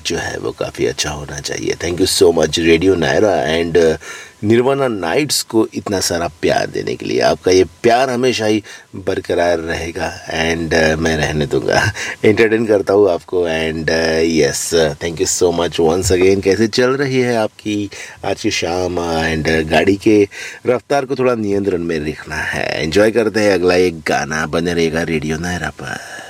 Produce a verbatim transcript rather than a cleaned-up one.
जो है वो काफ़ी अच्छा होना चाहिए। Thank you so much radio Naira and nirvana nights को इतना सारा प्यार देने के लिए। आपका ये प्यार हमेशा ही बरकरार रहेगा एंड uh, मैं रहने दूंगा, एंटरटेन करता हूँ आपको and yes thank you so much once again. कैसे चल रही है आपकी आज की शाम एंड uh, गाड़ी के रफ्तार को थोड़ा नियंत्रण में रखना है। एंजॉय करते हैं, अगला एक गाना बने रहेगा रेडियो नायरा पर।